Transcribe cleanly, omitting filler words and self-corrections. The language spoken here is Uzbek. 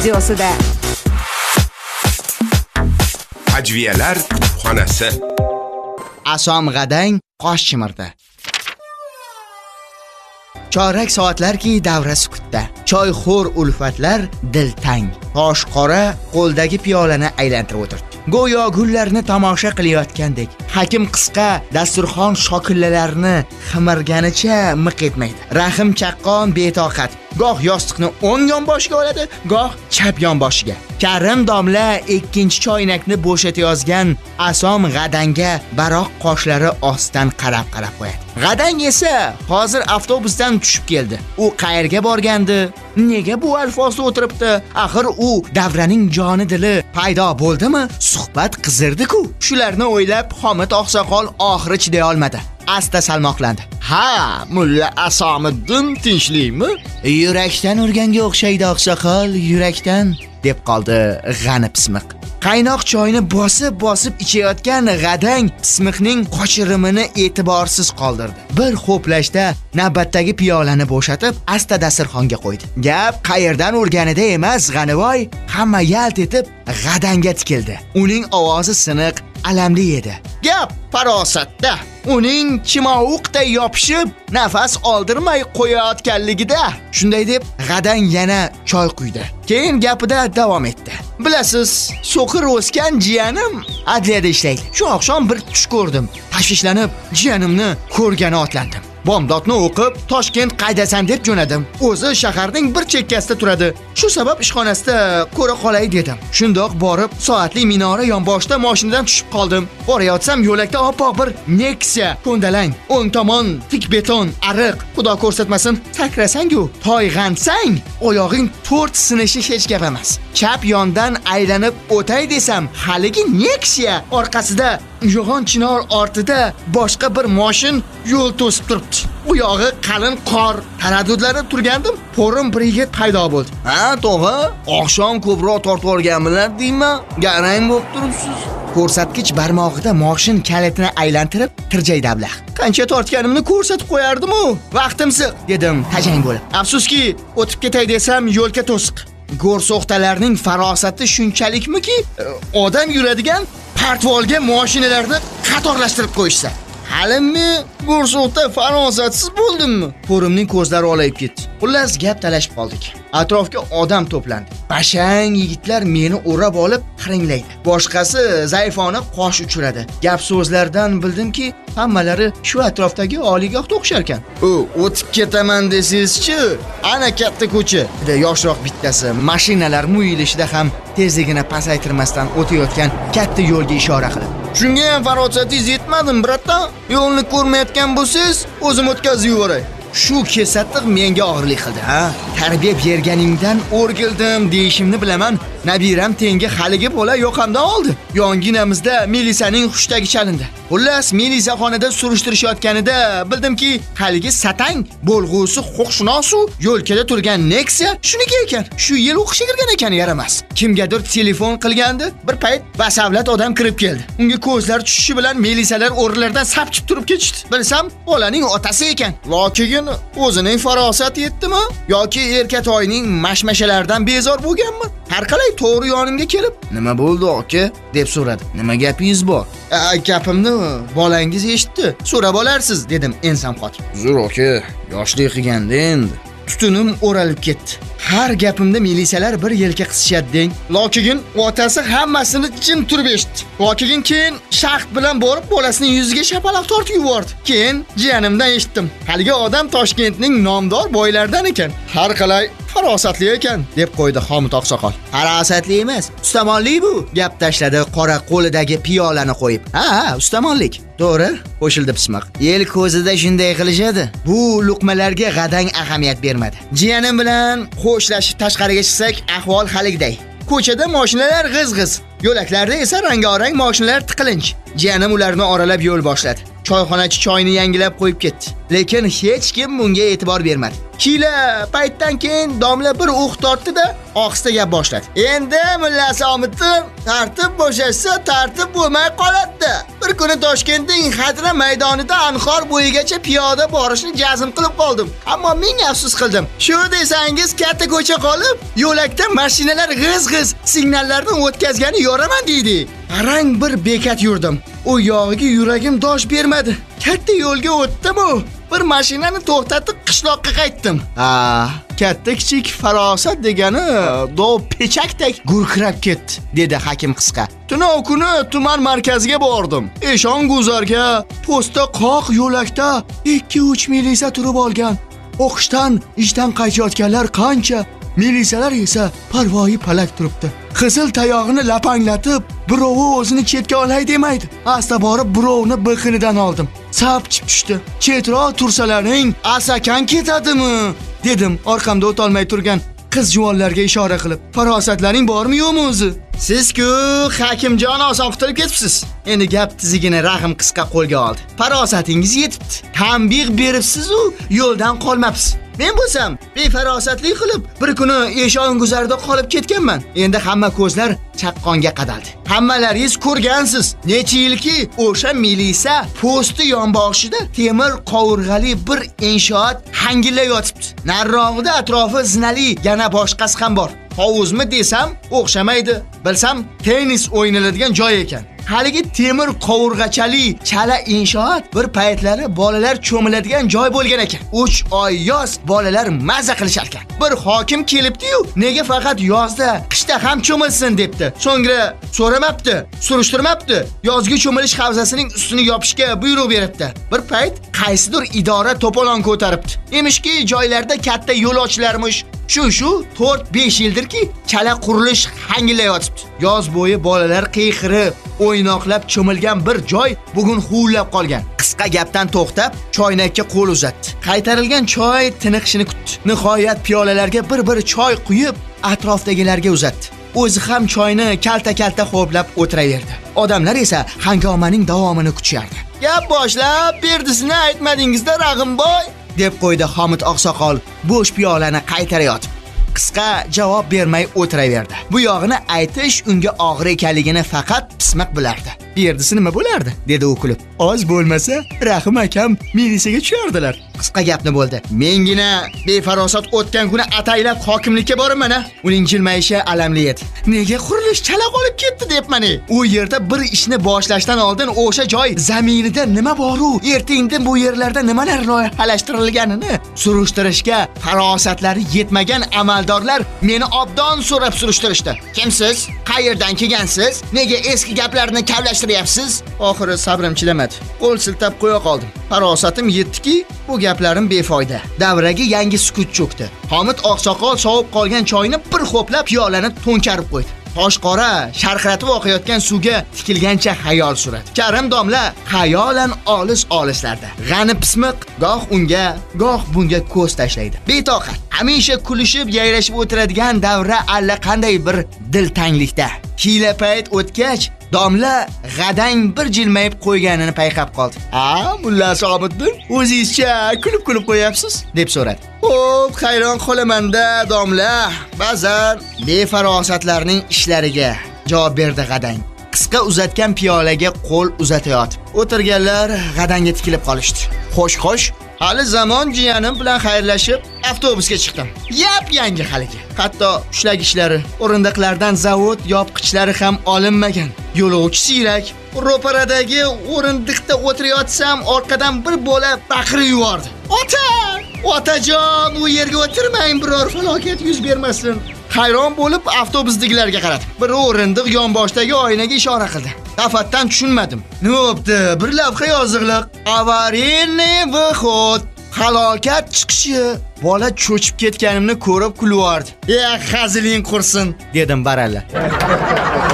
radiosida. Ajviyalar xonasi. Asom G'adang qosh chimirdi. Chorak soatlarki davra sukutda. Choyxo'r ulfatlar diltang. Tosh qora qo'ldagi piyolani aylantirib o'tirdi. Go'yo gullarni tomosha qilayotgandek. Hakim qisqa dasturxon shokillalarini ximirganicha miq etmaydi. Rahim chaqqon betoqat. Goh yostiqni o'ng yonboshiga oladi, goh chap yonboshiga. Karim domla ikkinchi choynakni bo'shatayozgan Asom G'adanga baroq qoshlari ostidan qarab qo'yadi. G'adang esa hozir avtobusdan tushib keldi. U qayerga borgandi? Nega bu alfozda o'tiribdi? Axir u davraning joni dili paydo bo'ldimi? Suhbat qizirdi-ku. Shularni o'ylab Xomit oqsoqol oxiri chiday olmadi. Asta salmoqlandi. Ha, mulla Asomiddin tinchlikmi? Yurakdan urganga o'xshaydi oqsoqol, yurakdan, deb qoldi G'ani pismiq. Qaynoq choyni bosib ichayotgan G'adang pismiqning qochirimini e'tiborsiz qoldirdi. Bir xo'plashda navbatdagi piyolani bo'shatib, asta dasturxonga qo'ydi. Gap qayerdan urganida emas, G'anivoy hamma yalt etib G'adanga tikildi. Uning ovozi siniq, alamli edi. Gap farosatda. Uning chimovuqday yopishib, nafas oldirmay qo'yayotganligida. Shunday deb G'adang yana choy quydi. Keyin gapida davom etdi. Bilasiz, so'qir o'sgan jiyanim adliyada ishlaydi. Shu oqshom bir tush ko'rdim. Tashvishlanib, jiyanimni ko'rgani otlandim. Bomdodni o'qib, Toshkent qaydasan deb jo'nadim. O'zi shaharning bir chekkasida turadi. Shu sabab ishxonasida ko'ra qolay dedim. Shundoq borib, soatli minora yonboshida mashinadan tushib qoldim. Borayotsam yo'lakda oppoq bir Nexia ko'ndalang, o'ng tomon tik beton, ariq, xudo ko'rsatmasin, sakrasang-ku, toyg'ansang, oyog'ing 4 sinishi hech gap emas. Chap yondan aylanib o'tay desam, haligi Nexia orqasida yo'g'on chinor ortida boshqa bir mashin yo'l to'sib turibdi. U yog'i qalin qor, taraddudlari turgandim, po'rim bir yigit paydo bo'ldi. Ha, to'g'ri, oqshom ko'proq tortib olganmilar deymi? Garang bo'lib turibsiz. Ko'rsatkich barmog'ida mashin kalitini aylantirib tirjaydi ablah. Qancha tortganimni ko'rsatib qo'yardim-ku. Vaqtimsiz, dedim tajang bo'lib. Afsuski, o'tib ketay desam yo'lga to'siq. Go'rso'xtalarning farosati shunchalikmiki, odam yuradigan partvolga mashinalarni qatorlashtirib qo'yishsa. Halimmi go'rso'xta farosatsiz bo'ldimmi? Po'rimning ko'zlari olayib ketdi. Xullas gap talashib qoldik. Atrofga odam to'plandi. Bashang yigitlar meni o'rab olib qiringlaydi. Boshqasi zaifona qosh uchiradi. Gap so'zlardan bildimki, hammalari shu atrofdagi oliygohda o'xshar ekan. O'tib ketaman desangiz-chi, ana katta ko'cha. Yoshroq bittasi mashinalar muyilishida ham tezligini pasaytirmasdan o'tayotgan katta yo'lga ishora qildi. Shunga ham farosatingiz yetmadimi, bratdan? Yo'lni ko'rmayotgan bo'lsangiz, o'zim o'tkazib yuboray. Shu kesatiq menga og'irlik qildi, ha? Tarbiya berganingdan o'rgildim deyishimni bilaman. Nabiram tengi haligi bola yoqamdan oldi. Yonginamizda milisaning xushtagi chalindi. Xullas, milisaxonada surishtirishayotganida bildimki, haligi satang bo'lg'usi huquqshunosu yo'lkada turgan Nexia shuniki ekan. Shu yil o'qishga kirgan ekan, yaramas. Kimgadir telefon qilgandi. Bir payt basavlat odam kirib keldi. Unga ko'zlar tushishi bilan milisalar o'rinlaridan sapchib turib ketishdi. Bilsam, bolaning otasi ekan. Lokikin o'zining farosati yetdimi yoki erkatoyning mashmashalaridan bezor bo'lganmi? Har qalay to'g'ri yonimga kelib, "Nima bo'ldi, aka?" deb so'radi. "Nima gapingiz bor?" Gapimni bolangiz eshitdi. So'rab olarsiz, dedim ensam qotib. "Zo'r, aka, yoshlik qilganda endi." Tutunim o'ralib ketdi. Har gapimda milisalar bir yelka qisishadi deng. Lokigin otasi hammasini jim turib eshitdi. Lokigin keyin shaxt bilan borib bolasining yuziga shapaloq tortib yubordi. Keyin jiyanimdan eshitdim. Haligi odam Toshkentning nomdor boylaridan ekan. Har qalay farosatli ekan, deb qo'ydi Xomit oqsoqol. Farosatli emas, ustamonlik bu, gap tashladi qora qo'lidagi piyolani qo'yib. Ha, ustamonlik. To'g'ri, qo'shildi pismiq. El ko'zida shunday qilishadi. Bu luqmalarga G'adang ahamiyat bermadi. Jiyanim bilan qo'shlashib tashqariga chiqsak, ahvol haligiday. Ko'chada mashinalar g'iz-g'iz, yo'laklarda esa rang-orang mashinalar tiqilinch. Jiyanim ularni oralab yo'l boshladi. Choyxonachi choyni yangilab qo'yib ketdi. Lekin hech kim bunga e'tibor bermadi. Kila paytdan keyin domla bir o'q tortdi-da, ohista gap boshladi. Endi mulla Asomiddin tartib bo'shashsa tartib bo'lmay qoladi. Bir kuni Toshkentning Xadra maydonida anhor bo'yigacha piyoda borishni jazm qilib qoldim. Ammo ming afsus qildim. Shu desangiz katta ko'cha qolib, yo'lakda mashinalar g'iz-g'iz signallarni o'tkazgani yoraman deydi. Arang bir bekat yurdim. U yog'iga yuragim dosh bermadi. Katta yo'lga o'tdim-u, bir mashinani to'xtatib qishloqqa qaytdim. Katta kichik farosat degani dov pechakdek gurkirab ketdi, dedi Hakim qisqa. Tunov kuni tuman markaziga bordim. Eshon guzarga posta qoq yo'lakda 2-3 milisa turib olgan. O'qishdan, ishdan qaytayotganlar qancha, milisalar esa parvoyi palak turibdi. Qizil tayog'ini lapanglatib, birovi o'zini chetga olay demaydi. Asta borib birovni biqinidan oldim. Sapchib tushdi. Chetroq tursalaring, asakan ketadimi? Dedim orqamda o'tolmay turgan qiz juvonlarga ishora qilib. Farosatlaring bormi yo'qmi o'zi? Siz-ku Hakimjon oson qutulib ketibsiz. Endi gap tizigini Rahim qisqa qo'lga oldi. Farosatingiz yetibdi. Tanbih beribsiz-u, yo'ldan qolmabsiz. Men bo'lsam, befarosatlik qilib, bir kuni eshon guzarida qolib ketganman. Endi hamma ko'zlar chaqqonga qadaldi. Hammalaringiz ko'rgansiz. Necha yilki o'sha milisa posti yonboshida temir qovurg'ali bir inshoot hangillab yotibdi. Narrog'ida atrofi zinali yana boshqasi ham bor. Hovuzmi desam, o'xshamaydi. Bilsam, tennis o'ynaladigan joy ekan. Haligi temir qovurg'achali chala inshoot bir paytlari bolalar cho'miladigan joy bo'lgan ekan. 3 oy yoz bolalar maza qilishar ekan. Bir hokim kelibdi-yu, nega faqat yozda, qishda ham cho'milsin debdi. So'ngra so'ramabdi, surishtirmabdi. Yozgi cho'milish havzasining ustini yopishga buyruq beribdi. Bir payt qaysidir idora to'polon ko'taribdi. Emishki, joylarda katta yo'l ochilarmish. Shu 4-5 yildirki chala qurilish hangillayotibdi. Yoz bo'yi bolalar qiyqirib, o'ynoqlab cho'milgan bir joy bugun huvlab qolgan. Qisqa gapdan to'xtab, choynakka qo'l uzatdi. Qaytarilgan choy tiniqishini kutdi. Nihoyat piyolalarga bir choy quyib, atrofdagilarga uzatdi. O'zi ham choyni kalta-kalta xo'plab o'tiraverdi. Odamlar esa hangomaning davomini kutishardi. Gap boshlab berdisini aytmadingizda Rag'imboy, deb qo'ydi Hamid oqsoqol bo'sh piyolani qaytarayotib. Qisqa javob bermay o'tiraverdi. Bu yog'ini aytish unga og'ir ekanligini faqat Pismiq bilardi. Berdisi nima bo'lardi? Dedi u kulib. Oz bo'lmasa, Rahim akam milisiyaga tushardilar. Qisqa gapni bo'ldi. Mengina befarosat o'tgan kuni ataylab hokimlikka boraman-a. Uning jilmayishi alamli edi. Nega qurilish chala qolib ketdi debmani? U yerda bir ishni boshlashdan oldin o'sha joy zaminida nima bor-u, erta-indin bu yerlarda nimalar loyihalashtirilganini surishtirishga farosatlari yetmagan amaldorlar meni obdon so'rab surishtirishdi. Kimsiz? Qayerdan kelgansiz? Nega eski gaplarni kavlashtiryapsiz? Oxiri sabrim chilamadi. Qo'l siltab qo'ya qoldim. Farosatim yetdiki, bu gaplarim befoyda. Davraga yangi sukut cho'kdi. Hamid oqsoqol sovib qolgan choyni bir xo'plab piyolani to'nkarib qo'ydi. Toshqora sharqratib oqayotgan suvga tikilgancha xayol suradi. Karim domla xayolan olis-olislarda. G'ani Pismiq goh unga, goh bunga ko'z tashlaydi. Betoqat, hamisha kulishib, yayrashib o'tiradigan davra allaqanday bir diltanglikda. Hiyla payt o'tgach, domla g'adang bir jilmayib qo'yganini payqab qoldi. Mulla Sobiddin, o'zingizcha kulib qo'yapsiz?" deb so'radi. "Xo'p, hayron qolaman-da, domla. Ba'zan befarosatlarning ishlariga", javob berdi g'adang. Qisqa uzatgan piyolaga qo'l uzatayotib. O'tirganlar g'adanga tikilib qolishdi. Xo'sh, hali zamon jiyanim bilan xayrlashib, avtobusga chiqdim. Yangi haligi. Hatto ushlagichlari, o'rindiqlardan zavod yopqichlari ham olinmagan. Yo'lovchi siyrak. Ro'paradagi o'rindiqda o'tirayotsam, orqadan bir bola baqirib yubordi. Otajon, u yerga o'tirmang, biror falokat yuz bermasin." Hayron bo'lib avtobusdagilarga qaradim. Bir o'rindiq yonboshdagi oynaga ishora qildi. Tafatdan tushunmadim. Nima bo'pti? Bir lavha yoziqliq. Avarinniy vyxod. Halokat chiqishi. Bola cho'chib ketganimni ko'rib kulvardi. Haziling qursin, dedim baralla.